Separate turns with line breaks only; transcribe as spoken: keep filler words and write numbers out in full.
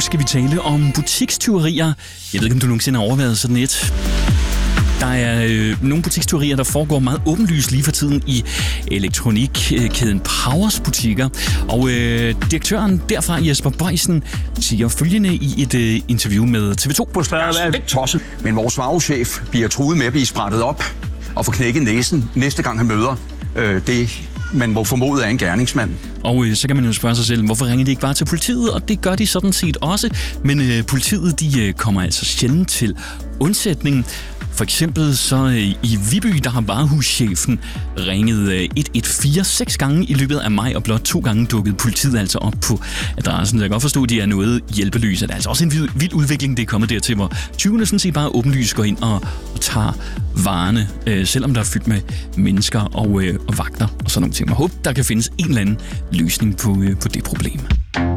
skal vi tale om butikstyverier. Jeg ved ikke, om du nogensinde har overvejet sådan et. Der er øh, nogle butikstyverier, der foregår meget åbenlyst lige for tiden i elektronikkæden Powers butikker. Og øh, direktøren derfra, Jesper Bøjsen, siger følgende i et øh, interview med T V to.
På større er lidt tosset, men vores varechef bliver truet med at blive sprættet op og få knækket næsen næste gang han møder øh, det, man må formode er en gerningsmand.
Og øh, så kan man jo spørge sig selv, hvorfor ringer de ikke bare til politiet? Og det gør de sådan set også. Men øh, politiet de øh, kommer altså sjældent til undsætning. For eksempel så øh, i Viby, der har varehuschefen ringet øh, et et fire seks gange i løbet af maj, og blot to gange dukkede politiet altså op på adressen. Så jeg kan godt forstå, at de er noget hjælpeløse. Det er altså også en vild, vild udvikling, det er kommet dertil, hvor tyvene sådan set bare åbenlyst går ind og, og tager varerne, øh, selvom der er fyldt med mennesker og, øh, og vagter og sådan nogle ting. Jeg håber, der kan findes en eller anden løsning på, øh, på det problem.